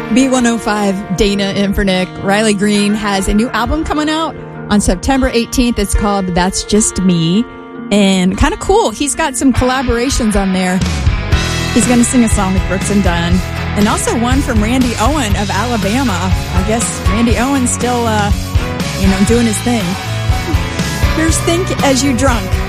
B105, Dana Infernick. Riley Green has a new album coming out on September 18th. It's called That's Just Me. And kind of cool. He's got some collaborations on there. He's going to sing a song with Brooks and Dunn. And also one from Randy Owen of Alabama. I guess Randy Owen's still, doing his thing. Here's Think As You Drunk.